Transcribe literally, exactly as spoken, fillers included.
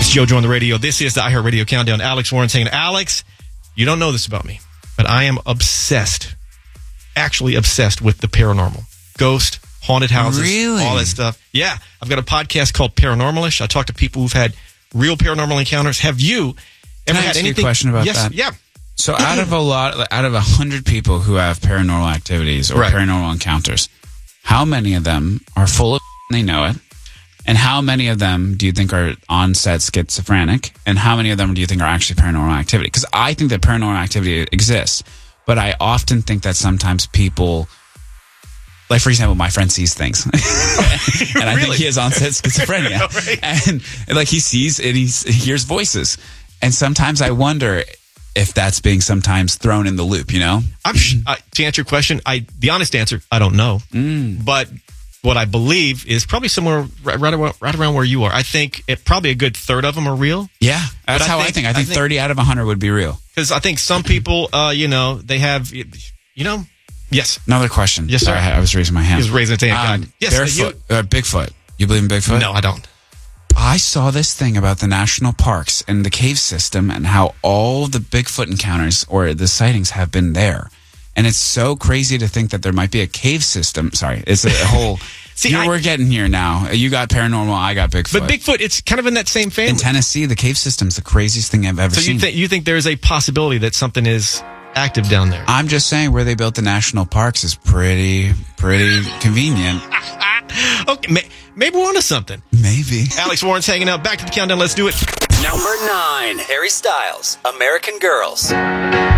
It's JoJo on the radio. This is the iHeartRadio Countdown. Alex Warren saying, Alex, you don't know this about me, but I am obsessed, actually obsessed with the paranormal. Ghost, haunted houses, really? all that stuff. Yeah. I've got a podcast called Paranormalish. I talk to people who've had real paranormal encounters. Have you Can ever I had ask you anything? a question about yes, that? Yeah. So out of a lot, out of a hundred people who have paranormal activities or Right. paranormal encounters, how many of them are full of and they know it? And how many of them do you think are on-set schizophrenic? And how many of them do you think are actually paranormal activity? Because I think that paranormal activity exists, but I often think that sometimes people, like for example, my friend sees things, and I Really? think he has on-set schizophrenia, Right. and like he sees and he hears voices, and sometimes I wonder if that's being sometimes thrown in the loop. You know, I'm sh- uh, to answer your question, I the honest answer, I don't know. Mm. But what I believe is probably somewhere right, right, around, right around where you are. I think it, probably a good third of them are real. yeah, that's I how I think- think. I I think, think- thirty out of a hundred would be real. Because I think some people, uh, you know, they have, you know, yes. Another question. Yes, sir. Sorry, I was raising my hand. He was raising his hand. Um, Yes, barefoot, uh, Bigfoot. You believe in Bigfoot? No, I don't. I saw this thing about the national parks and the cave system and how all the Bigfoot encounters or the sightings have been there. And it's so crazy to think that there might be a cave system. Sorry, it's a whole... See, here I- we're getting here now. You got paranormal, I got Bigfoot. But Bigfoot, it's kind of in that same family. in Tennessee, the cave system's the craziest thing I've ever so seen. you think you think there's a possibility that something is active down there? I'm just saying where they built the national parks is pretty, pretty convenient. Okay, may, maybe we're onto something. Maybe. Alex Warren's hanging out. Back to the countdown. Let's do it. Number nine, Harry Styles, American Girls.